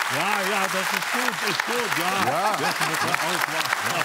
Ja, das ist gut, ja. Ja. Jetzt muss er aufwachen.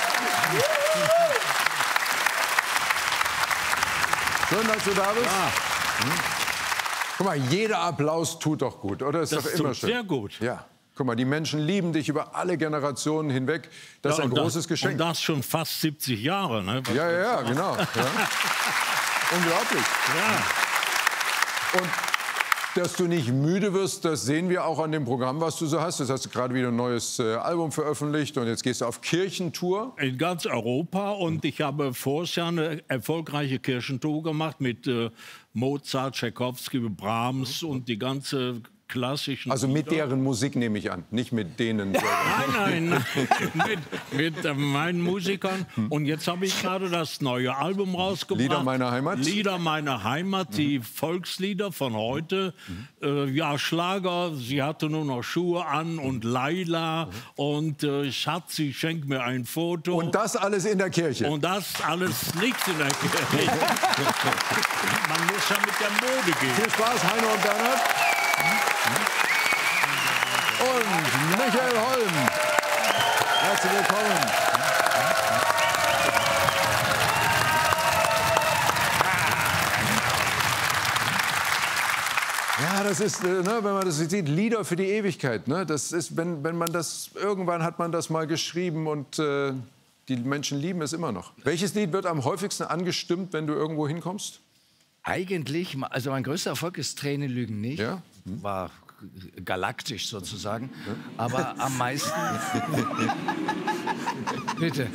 Schön, dass du da bist. Ja. Guck mal, jeder Applaus tut doch gut, oder? Ist Das doch immer tut schön. sehr gut. Ja. Guck mal, die Menschen lieben dich über alle Generationen hinweg. Das ist ein großes Geschenk. Und das schon fast 70 Jahre. Ne? Ja, genau. Ja. Unglaublich. Ja. Und dass du nicht müde wirst, das sehen wir auch an dem Programm, was du so hast. Jetzt hast du gerade wieder ein neues Album veröffentlicht und jetzt gehst du auf Kirchentour. In ganz Europa, und ich habe vorher eine erfolgreiche Kirchentour gemacht mit Mozart, Tschaikowski, Brahms und die ganze klassischen Also mit Lieder. deren Musik nehme ich an, nicht mit denen. Nein, mit meinen Musikern. Und jetzt habe ich gerade das neue Album rausgebracht. Lieder meiner Heimat? Lieder meiner Heimat, die Volkslieder von heute. Ja, Schlager, sie hatte nur noch Schuhe an und Laila und Schatzi, schenk mir ein Foto. Und das alles in der Kirche. Und das alles nicht in der Kirche. Man muss ja mit der Mode gehen. Viel Spaß, Heino und Bernhard. Und Michael Holm. Herzlich willkommen. Ja, das ist, ne, wenn man das sieht, Lieder für die Ewigkeit. Ne? Das ist, wenn man das, irgendwann hat man das mal geschrieben und die Menschen lieben es immer noch. Welches Lied wird am häufigsten angestimmt, wenn du irgendwo hinkommst? Eigentlich, also mein größter Erfolg ist Tränen lügen nicht. Ja? War galaktisch sozusagen. Aber am meisten... Bitte.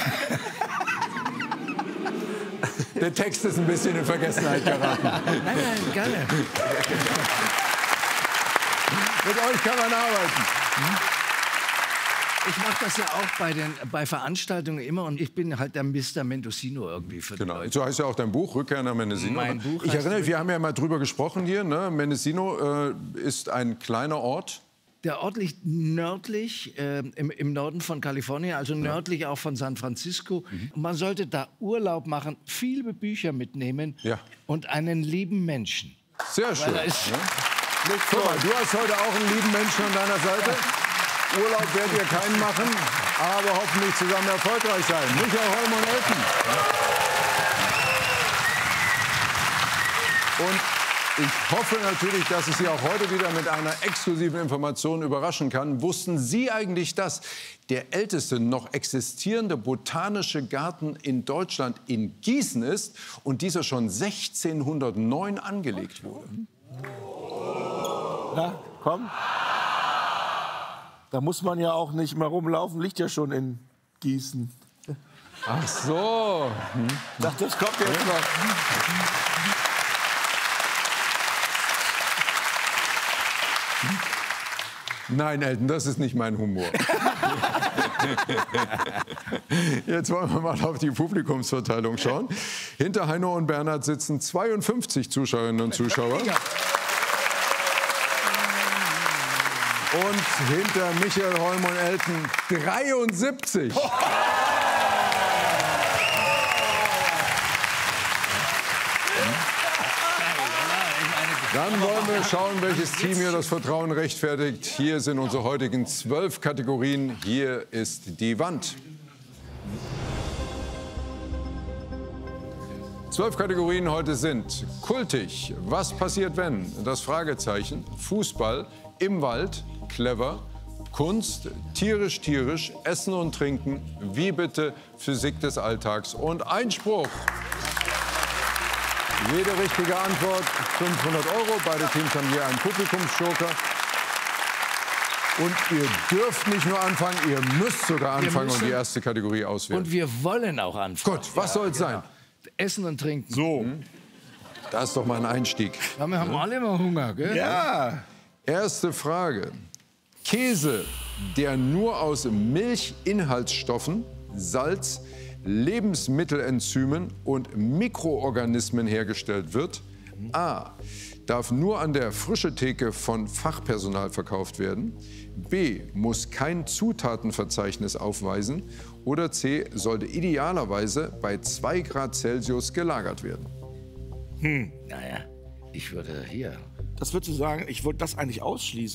Der Text ist ein bisschen in Vergessenheit geraten. Nein, gerne. Mit euch kann man arbeiten. Ich mache das ja auch bei Veranstaltungen immer und ich bin halt der Mr. Mendocino irgendwie für die Genau. Leute. So heißt ja auch dein Buch, Rückkehr nach Mendocino. Mein Buch Ich heißt erinnere mich, wir haben ja mal drüber gesprochen hier. Ne? Mendocino ist ein kleiner Ort. Der Ort liegt nördlich, im Norden von Kalifornien, also nördlich auch von San Francisco. Man sollte da Urlaub machen, viele Bücher mitnehmen und einen lieben Menschen. Sehr schön. Da ist Guck mal, du hast heute auch einen lieben Menschen an deiner Seite. Urlaub werdet ihr keinen machen, aber hoffentlich zusammen erfolgreich sein. Michael Holm und Elton. Und ich hoffe natürlich, dass ich Sie auch heute wieder mit einer exklusiven Information überraschen kann. Wussten Sie eigentlich, dass der älteste noch existierende botanische Garten in Deutschland in Gießen ist und dieser schon 1609 angelegt wurde? Na, komm. Da muss man ja auch nicht mehr rumlaufen, liegt ja schon in Gießen. Ach so. Ich dachte, das kommt jetzt noch. Nein, Elton, das ist nicht mein Humor. Jetzt wollen wir mal auf die Publikumsverteilung schauen. Hinter Heino und Bernhard sitzen 52 Zuschauerinnen und Zuschauer. Und hinter Michael Holm und Elton 73. Dann wollen wir schauen, welches Team hier das Vertrauen rechtfertigt. Hier sind unsere heutigen 12 Kategorien. Hier ist die Wand. 12 Kategorien heute sind kultig, was passiert wenn, das Fragezeichen, Fußball, im Wald, clever, Kunst, tierisch, tierisch, Essen und Trinken, wie bitte, Physik des Alltags und Einspruch. Jede richtige Antwort 500 €. Beide Teams haben hier einen Publikumsjoker. Und ihr dürft nicht nur anfangen, ihr müsst sogar anfangen und die erste Kategorie auswählen. Und wir wollen auch anfangen. Gut, was soll es sein? Essen und Trinken. So. Das ist doch mal ein Einstieg. Ja, wir haben alle immer Hunger, gell? Ja. Erste Frage. Käse, der nur aus Milchinhaltsstoffen, Salz, Lebensmittelenzymen und Mikroorganismen hergestellt wird. A. Darf nur an der Frischetheke von Fachpersonal verkauft werden. B. Muss kein Zutatenverzeichnis aufweisen. Oder C. Sollte idealerweise bei 2 Grad Celsius gelagert werden. Naja, ich würde hier. Das würdest du sagen, ich wollte das eigentlich ausschließen.